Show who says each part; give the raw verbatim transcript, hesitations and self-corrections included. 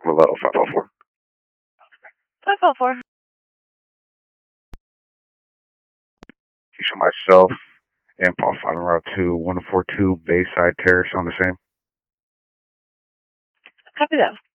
Speaker 1: Hello, five oh four.
Speaker 2: five oh four.
Speaker 1: Keisha, myself, and Paul five Route two, one four two Bayside Terrace on the same.
Speaker 2: Copy that.